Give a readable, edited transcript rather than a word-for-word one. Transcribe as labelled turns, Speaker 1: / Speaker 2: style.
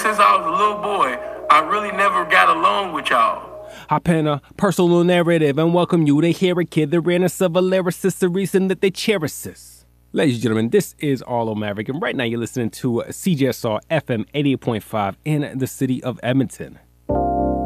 Speaker 1: since I was a little boy, I really never got along with y'all.
Speaker 2: Hop in a personal narrative and welcome you to hear a kid that ran us of a lyricist, the reason that they cherish this. Ladies and gentlemen, this is Arlo Maverick, and right now you're listening to CJSR FM 88.5 in the city of Edmonton.